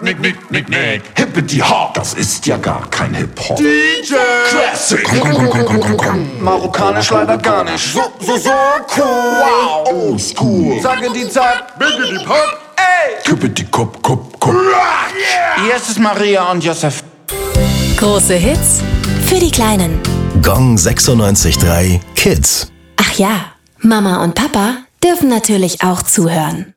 Nick. Hippity Hop, das ist ja gar kein Hip-Hop. DJ Classic. Komm. Marokkanisch leider gar nicht. So cool. Wow, old school. Sage die Zeit, bitte die Pop. Ey. Hippity Kop. Hier ist es Maria und Josef. Große Hits für die Kleinen. Gong 96.3 Kids. Ach ja, Mama und Papa dürfen natürlich auch zuhören.